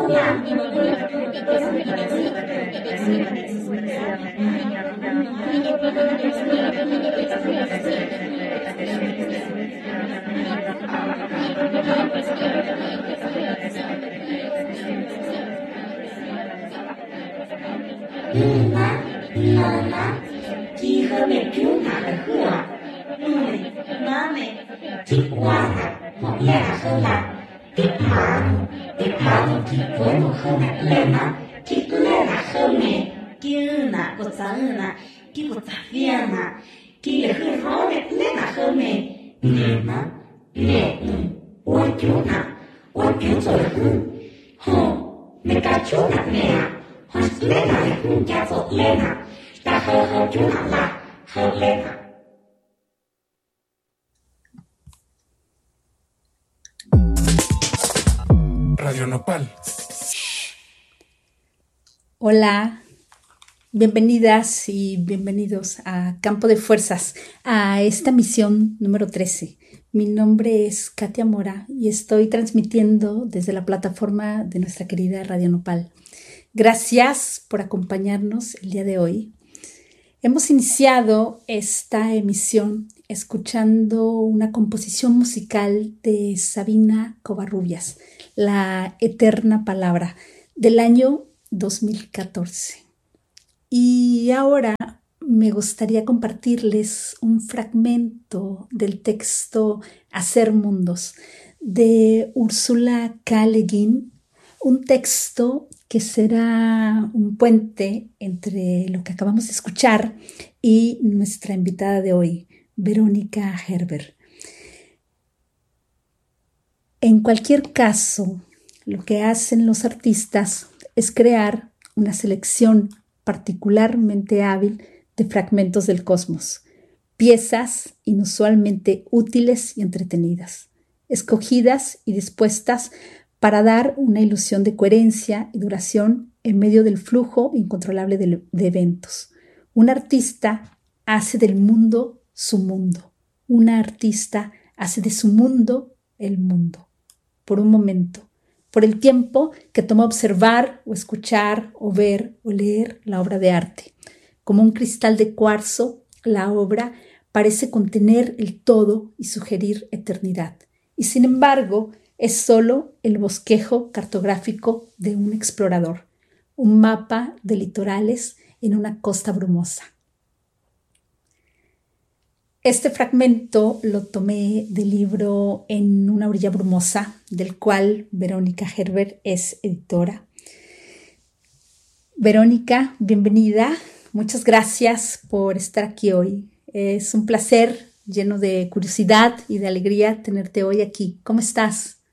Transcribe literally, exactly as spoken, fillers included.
Luna, Lana, qui remet più nada hua. Mười, mame, tiếp qua là một nhà hơn là tiếp mạng, tiếp mạng thì với một hơn là lên là tiếp lên là hơn nè, kia là có sáng là kia có sáng viên là kia là hơn rõ nè lên là hơn nè, nè mà nè ôi chú nè, ôi chú rồi là hơn, hồ, mấy cái chú nè nè. Lên là không cha phật lên à, ta hơ hơ chú nào là hơ lên à. Radio Nopal. Hola, bienvenidas y bienvenidos a Campo de Fuerzas, a esta misión número trece. Mi nombre es Katia Mora y estoy transmitiendo desde la plataforma de nuestra querida Radio Nopal. Gracias por acompañarnos el día de hoy. Hemos iniciado esta emisión escuchando una composición musical de Sabina Covarrubias, La Eterna Palabra, del año dos mil catorce. Y ahora me gustaría compartirles un fragmento del texto Hacer Mundos de Ursula K. Le Guin, un texto que será un puente entre lo que acabamos de escuchar y nuestra invitada de hoy, Verónica Gerber. En cualquier caso, lo que hacen los artistas es crear una selección particularmente hábil de fragmentos del cosmos, piezas inusualmente útiles y entretenidas, escogidas y dispuestas para dar una ilusión de coherencia y duración en medio del flujo incontrolable de, de eventos. Un artista hace del mundo su mundo. Una artista hace de su mundo el mundo. Por un momento, por el tiempo que toma observar o escuchar o ver o leer la obra de arte. Como un cristal de cuarzo, la obra parece contener el todo y sugerir eternidad. Y sin embargo, es solo el bosquejo cartográfico de un explorador, un mapa de litorales en una costa brumosa. Este fragmento lo tomé del libro En una orilla brumosa, del cual Verónica Gerber es editora. Verónica, bienvenida. Muchas gracias por estar aquí hoy. Es un placer, lleno de curiosidad y de alegría, tenerte hoy aquí. ¿Cómo estás?